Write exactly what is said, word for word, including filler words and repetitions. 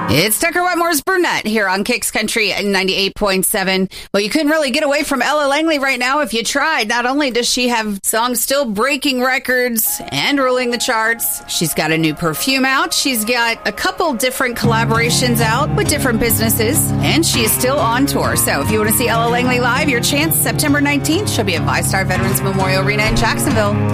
It's Tucker Wetmore's Brunette here on Kicks Country ninety-eight point seven. Well, you couldn't really get away from Ella Langley right now if you tried. Not only does she have songs still breaking records and ruling the charts, she's got a new perfume out. She's got a couple different collaborations out with different businesses, and she is still on tour. So if you want to see Ella Langley live, your chance September nineteenth. She'll be at VyStar Veterans Memorial Arena in Jacksonville.